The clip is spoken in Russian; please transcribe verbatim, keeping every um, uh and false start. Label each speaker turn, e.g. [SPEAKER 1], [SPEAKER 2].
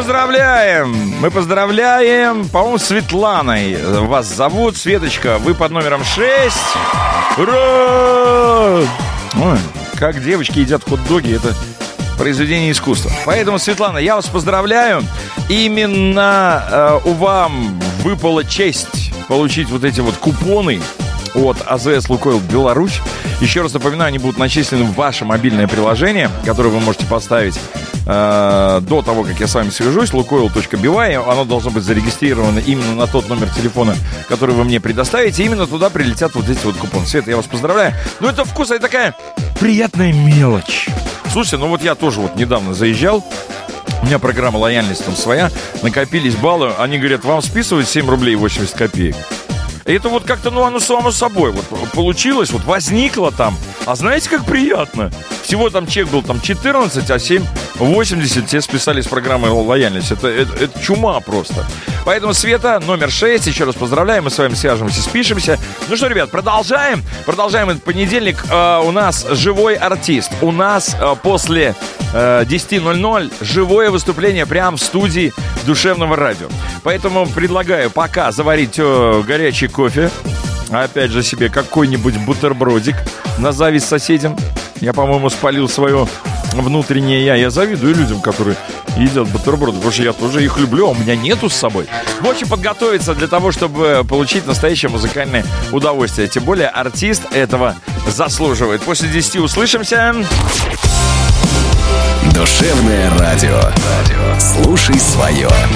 [SPEAKER 1] поздравляем! Мы поздравляем, по-моему, Светланой вас зовут. Светочка, вы под номером шесть. Ура! Ой, как девочки едят хот-доги, это произведение искусства. Поэтому, Светлана, я вас поздравляю. Именно э, у вам выпала честь получить вот эти вот купоны от АЗС «Лукойл Беларусь». Еще раз напоминаю, они будут начислены в ваше мобильное приложение, которое вы можете поставить э, до того, как я с вами свяжусь, лукойл точка би вай. Оно должно быть зарегистрировано именно на тот номер телефона, который вы мне предоставите. И именно туда прилетят вот эти вот купоны. Света, я вас поздравляю. Ну, это вкусная такая приятная мелочь. Слушайте, ну вот я тоже вот недавно заезжал. У меня программа лояльности там своя. Накопились баллы. Они говорят, вам списывать семь рублей восемьдесят копеек. И это вот как-то, ну, оно само собой вот получилось, вот возникло там. А знаете, как приятно? Всего там чек был там четырнадцать, а семь восемьдесят тебе списали с программы лояльности. Это, это, это чума просто. Поэтому, Света, номер шесть, еще раз поздравляем, мы с вами свяжемся, спишемся. Ну что, ребят, продолжаем. Продолжаем этот понедельник. Э, у нас живой артист. У нас э, после э, десять ноль ноль живое выступление прямо в студии Душевного радио. Поэтому предлагаю пока заварить э, горячий кофе. Опять же себе какой-нибудь бутербродик на зависть соседям. Я, по-моему, спалил свое внутреннее я. Я завидую людям, которые едят бутерброды, потому что я тоже их люблю, а у меня нету с собой. В общем, подготовиться для того, чтобы получить настоящее музыкальное удовольствие. Тем более артист этого заслуживает. После десяти услышимся.
[SPEAKER 2] Душевное радио. Слушай свое.